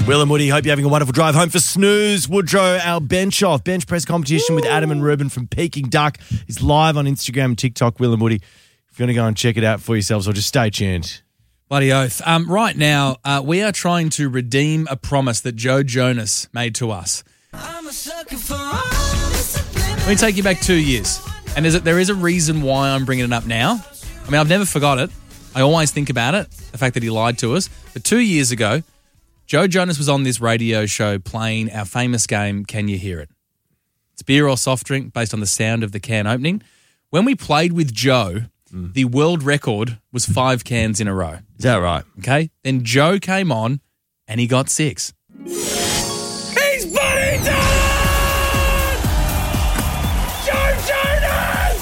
Will and Woody, hope you're having a wonderful drive home for Snooze. Woodrow, our bench press competition with Adam and Ruben from Peking Duck is live on Instagram and TikTok, Will and Woody. If you want to go and check it out for yourselves, or just stay tuned. Bloody oath. Right now, we are trying to redeem a promise that Joe Jonas made to us. Let me take you back 2 years. And there is a reason why I'm bringing it up now. I mean, I've never forgot it. I always think about it, the fact that he lied to us. But 2 years ago, Joe Jonas was on this radio show playing our famous game, Can You Hear It? It's beer or soft drink based on the sound of the can opening. When we played with Joe, the world record was 5 cans in a row. Is that right? Okay. Then Joe came on and he got 6. He's Buddy done! Joe Jonas!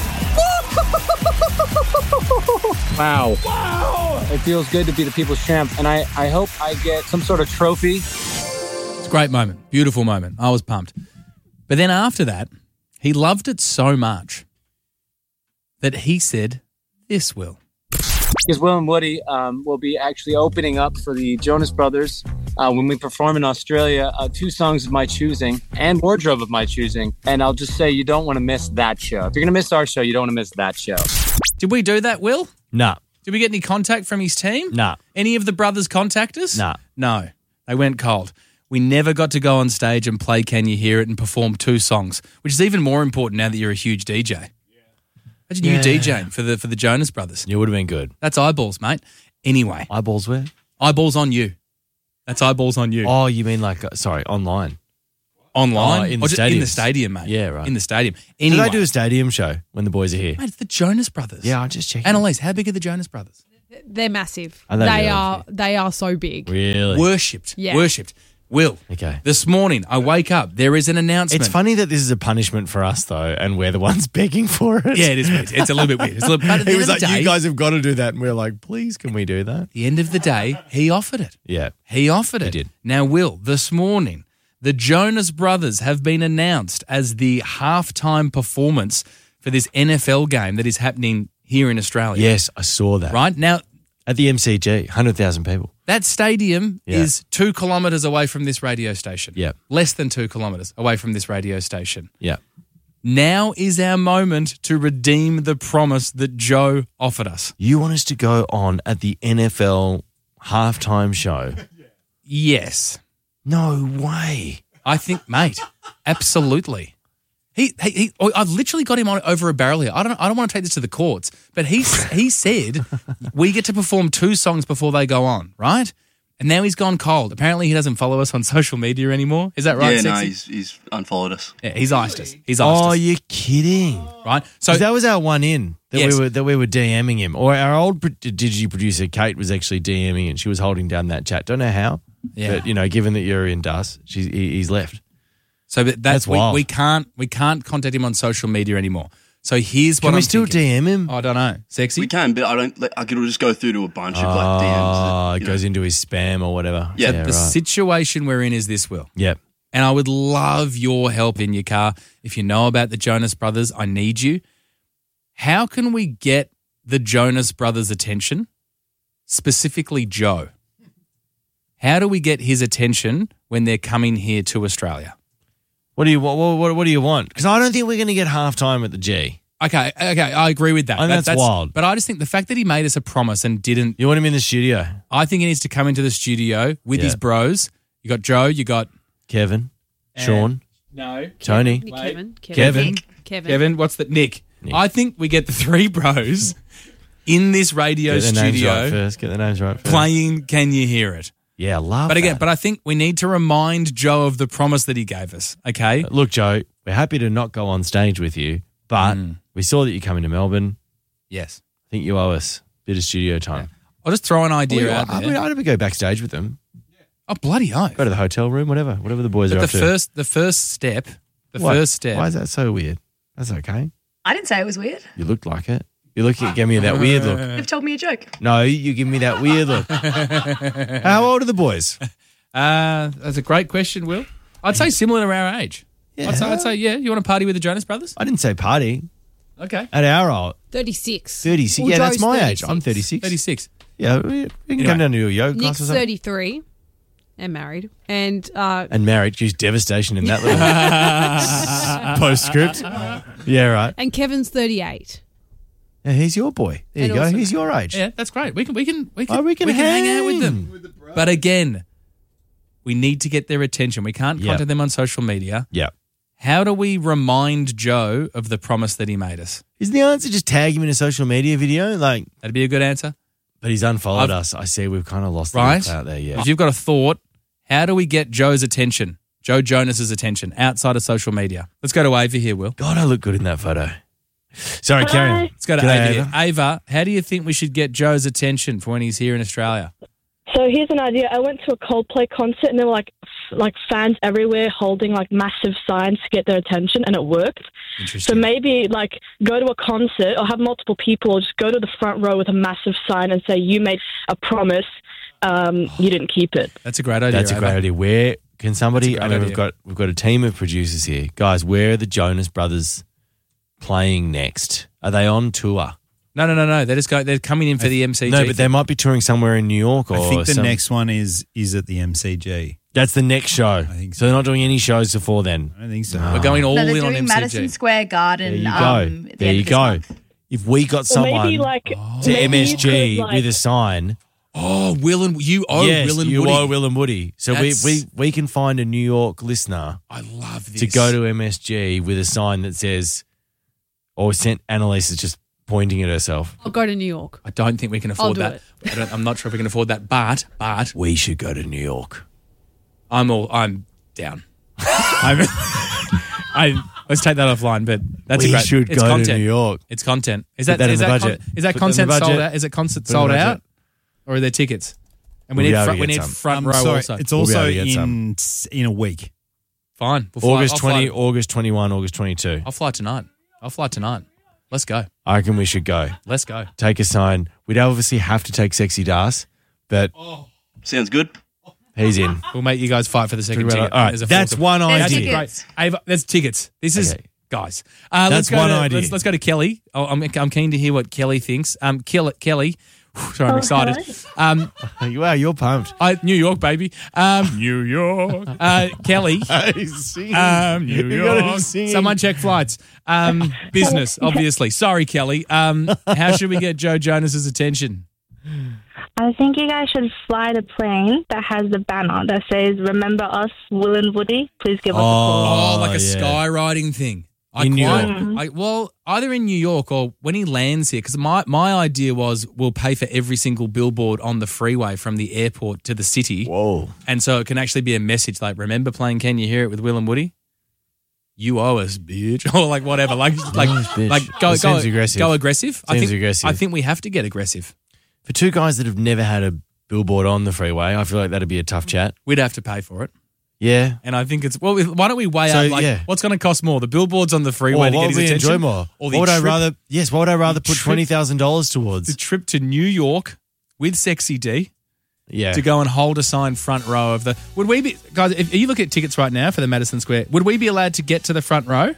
Wow. Wow! It feels good to be the people's champ, and I hope I get some sort of trophy. It's a great moment. Beautiful moment. I was pumped. But then after that, he loved it so much that he said, this, Will. Because Will and Woody will be actually opening up for the Jonas Brothers when we perform in Australia, 2 songs of my choosing and wardrobe of my choosing. And I'll just say you don't want to miss that show. If you're going to miss our show, you don't want to miss that show. Did we do that, Will? Nah. Did we get any contact from his team? Nah. Any of the brothers contact us? Nah. No. They went cold. We never got to go on stage and play Can You Hear It and perform 2 songs, which is even more important now that you're a huge DJ. Imagine you DJing for the Jonas Brothers. It would have been good. That's eyeballs, mate. Anyway. Eyeballs where? Eyeballs on you. That's eyeballs on you. Oh, you mean like, online? Online? Oh, in the just stadium. in the stadium, mate. Yeah, right. In the stadium. Do Anyway. they do a stadium show when the boys are here? Mate, it's the Jonas Brothers. Yeah, I'll just check. Annalise, how big are the Jonas Brothers? They're massive. Are they They are so big. Really? Worshipped. Yeah. Worshipped. Will. Okay. This morning, I wake up. There is an announcement. It's funny that this is a punishment for us, though, and we're the ones begging for it. Yeah, it is weird. It's a little bit weird. It's a little, but at the He end was of like, the day, you guys have got to do that. And we're like, please, can we do that? at the end of the day, he offered it. Yeah. He offered it. He did. Now, Will, this morning, the Jonas Brothers have been announced as the halftime performance for this NFL game that is happening here in Australia. Yes, I saw that. Right? Now, At the MCG, 100,000 people. that stadium Yeah. is 2 kilometres away from this radio station. Yeah. Less than 2 kilometres away from this radio station. Yeah. Now is our moment to redeem the promise that Joe offered us. You want us to go on at the NFL halftime show? Yes. No way. I think, mate, absolutely. I've literally got him on over a barrel here. I don't want to take this to the courts, but he said we get to perform 2 songs before they go on, right? And now he's gone cold. Apparently, he doesn't follow us on social media anymore. Is that right? Yeah, Sexy? no, he's unfollowed us. Yeah, he's iced us. Oh, you're kidding. Right? So that was our one in that Yes. we were DMing him. Or our old Digi producer, Kate, was actually DMing and she was holding down that chat. Don't know how. Yeah. But, given that you're in DUS, he's left. So that's wild. we can't contact him on social media anymore. So here's what Can we I'm still thinking. DM him? I don't know. Sexy? We can, but it'll just go through to a bunch of DMs. Oh, that, it goes into his spam or whatever. Yeah. The right. situation we're in is this, Will. Yep. And I would love your help in your car. If you know about the Jonas Brothers, I need you. How can we get the Jonas Brothers' attention, specifically Joe? How do we get his attention when they're coming here to Australia? What do you want? Because I don't think we're going to get halftime at the G. Okay, I agree with that. I think that's wild. But I just think the fact that he made us a promise and didn't. You want him in the studio? I think he needs to come into the studio with his bros. You got Joe, you got Kevin, Sean, no, Tony, Kevin. What's the Nick? I think we get the 3 bros in this radio Get the names studio right first. Get the names right first. playing Can You Hear It? Yeah, I love But again, that. but I think we need to remind Joe of the promise that he gave us, okay? Look, Joe, we're happy to not go on stage with you, but we saw that you're coming to Melbourne. Yes. I think you owe us a bit of studio time. I'll just throw an idea out there. I'd ever go backstage with them. Oh, bloody oath. Go to the hotel room, whatever the boys are But up the to. first step. Why is that so weird? That's okay. I didn't say it was weird. You looked like it. You gave me that weird look. You've told me a joke. No, you give me that weird look. How old are the boys? That's a great question, Will. I'd say similar to our age. Yeah. I'd say, yeah. You want to party with the Jonas Brothers? I didn't say party. Okay. At our old. 36. 36. Well, Yeah, that's Joe's my 36. age. I'm 36. 36. Yeah, we can come down to your yoga class Nick's or something. 33. and married. And married. Geez, devastation in that little postscript. Yeah, right. and Kevin's 38. Yeah, he's your boy. There And you go. also- He's your age. Yeah, that's great. We can Oh, we can hang out with hang. them. But again, we need to get their attention. We can't Yep. contact them on social media. Yeah. How do we remind Joe of the promise that he made us? Isn't the answer just tag him in a social media video? Like, That'd be a good answer. but he's unfollowed I've- us. I see we've kind of lost Right? the out there. Yeah. If you've got a thought, how do we get Joe's attention, Joe Jonas's attention, outside of social media? Let's go to Ava here, Will. God, I look good in that photo. Sorry, carry on. Let's go to G'day, Ava here. Ava, how do you think we should get Joe's attention for when he's here in Australia? So here's an idea. I went to a Coldplay concert and there were like fans everywhere holding like massive signs to get their attention, and it worked. So Interesting. maybe like go to a concert or have multiple people, or just go to the front row with a massive sign and say you made a promise, you didn't keep it. That's a great idea. That's a Ava. great idea. Where can somebody? That's a I great mean, idea. we've got a team of producers here, guys. Where are the Jonas Brothers playing next? Are they on tour? No. They're coming in for the MCG. No, but they might be touring somewhere in New York. Or I think the some- next one is at the MCG. That's the next show. think so. So they're not doing any shows before then. I don't think so. We're going all No, they're in on doing MCG. Madison Square Garden. There you go. at the There end you of this go. month. If we got Or someone maybe like to maybe you MSG could, like- with a sign, Oh, Will and you owe yes, Will and you Woody. owe Will and Woody. So That's- we can find a New York listener I love this. to go to MSG with a sign that says, or sent Annalise is just pointing at herself. I'll go to New York. I don't think we can afford do that. I'm not sure if we can afford that, but We should go to New York. I'm down. Let's take that offline, but that's We a great. should it's go to content. New York. It's content. Is Put that that in is the that budget. is that Put that in the content sold budget. out? Is it concert Put it in sold the out, budget. or are there tickets? And we We'll be need able to front, we get need some. front row sorry, also. it's We'll be also able to get in a week. Fine. We'll fly- August I'll fly- 20, August 21, August 22. I'll fly tonight. Let's go. I reckon we should go. Let's go. Take a sign. We'd obviously have to take Sexy Das, but Sounds good. he's in. We'll make you guys fight for the second ticket. All right, There's a that's fourth- one There's idea. tickets. Great. Ava, there's tickets. This is Okay. guys. That's Let's go one to, idea. Let's go to Kelly. Oh, I'm keen to hear what Kelly thinks. Kelly. Sorry, I'm excited. Wow, you're pumped. New York, baby. New York. Kelly. He's singing. New You got him York. singing. Someone check flights. Business, obviously. Sorry, Kelly. How should we get Joe Jonas's attention? I think you guys should fly the plane that has the banner that says "Remember us, Will and Woody. Please give us a call." Oh, like a yeah. skywriting thing. In New York. Well, either in New York or when he lands here, because my idea was we'll pay for every single billboard on the freeway from the airport to the city. Whoa. And so it can actually be a message like, remember playing Can You Hear It with Will and Woody? You owe us, bitch. Or like whatever. bitch. Go That seems aggressive. Go aggressive. Seems aggressive. I think we have to get aggressive. For two guys that have never had a billboard on the freeway, I feel like that'd be a tough chat. We'd have to pay for it. Yeah. And I think it's, well, why don't we weigh So, out like yeah. what's going to cost more? The billboards on the freeway Or to what get would his we attention? enjoy more? Or the What would I trip- rather? Yes. What would I rather put trip- $20,000 the towards? trip to New York with Sexy D Yeah. to go and hold a sign front row of the. Would we be, guys? If you look at tickets right now for the Madison Square, would we be allowed to get to the front row?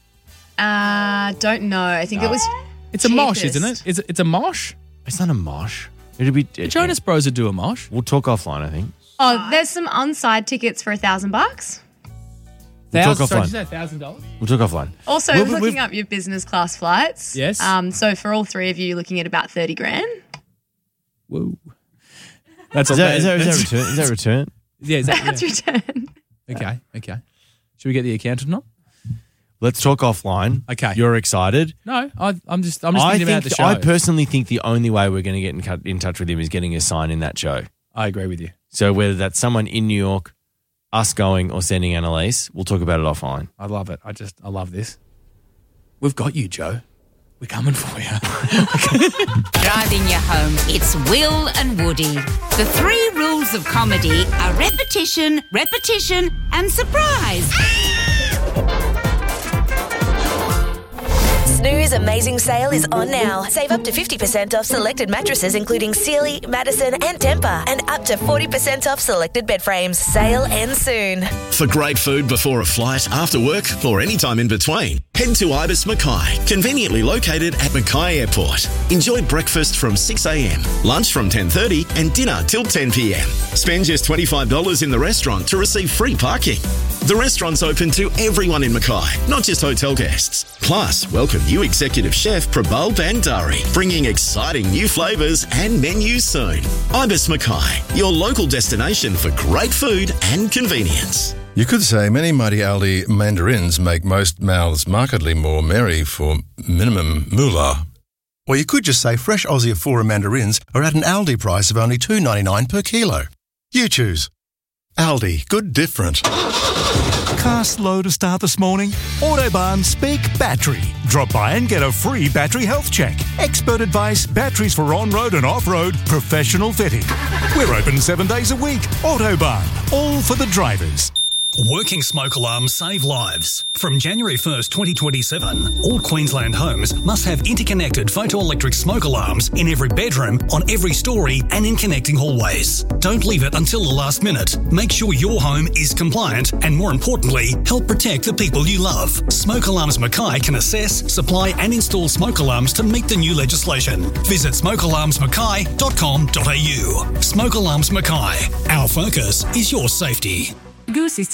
Don't know. I think it was. It's a mosh, cheapest. isn't it? It's a mosh. It's not a mosh. It'd be. The Jonas Bros would do a mosh. We'll talk offline. I think. Oh, there's some on-side tickets for $1,000. We'll talk Sorry, offline. did you say $1,000? We'll talk offline. Also, Well, looking we've- up your business class flights. Yes. So for all three of you, you're looking at about 30 grand. Whoa. That's Is that return? Is that return? Yeah. Is that, That's return. Okay. Should we get the accountant on? Let's talk offline. Okay. You're excited. No, I'm just I thinking about the show. I personally think the only way we're going to get in touch with him is getting a sign in that show. I agree with you. So whether that's someone in New York, us going, or sending Annalise, we'll talk about it offline. I love it. I love this. We've got you, Joe. We're coming for you. Driving you home, it's Will and Woody. The 3 rules of comedy are repetition, repetition, and surprise. Snooze Amazing Sale is on now. Save up to 50% off selected mattresses including Sealy, Madison and Tempur, and up to 40% off selected bed frames. Sale ends soon. For great food before a flight, after work, or any time in between, Head to Ibis Mackay, conveniently located at Mackay Airport. Enjoy breakfast from 6 a.m, lunch from 10:30 and dinner till 10 p.m. Spend just $25 in the restaurant to receive free parking. The restaurant's open to everyone in Mackay, not just hotel guests. Plus, welcome new executive chef Prabal Bandari, bringing exciting new flavours and menus soon. Ibis Mackay, your local destination for great food and convenience. You could say many mighty Aldi mandarins make most mouths markedly more merry for minimum moolah. Or you could just say fresh Aussie Afura mandarins are at an Aldi price of only $2.99 per kilo. You choose. Aldi, good different. Car slow to start this morning? Autobahn Speak Battery. Drop by and get a free battery health check. Expert advice, batteries for on-road and off-road, professional fitting. We're open 7 days a week. Autobahn, all for the drivers. Working smoke alarms save lives. From January 1st, 2027, all Queensland homes must have interconnected photoelectric smoke alarms in every bedroom, on every story and in connecting hallways. Don't leave it until the last minute. Make sure your home is compliant and, more importantly, help protect the people you love. Smoke Alarms Mackay can assess, supply and install smoke alarms to meet the new legislation. Visit smokealarmsmackay.com.au. Smoke Alarms Mackay. Our focus is your safety. Goose is